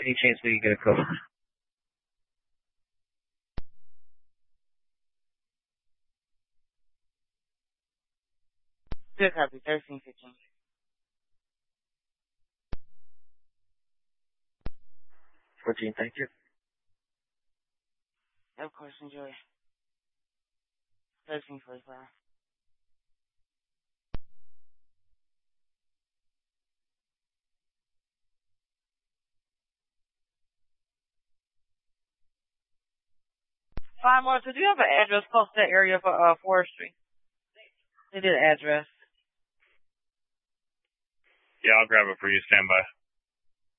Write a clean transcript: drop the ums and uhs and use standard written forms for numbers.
Any chance we can get a code? Good copy, 1315. Thank you. Of course, enjoy. 1345. Fine, Martha, do you have an address close to that area for forestry? They did an address. Yeah, I'll grab it for you. Stand by.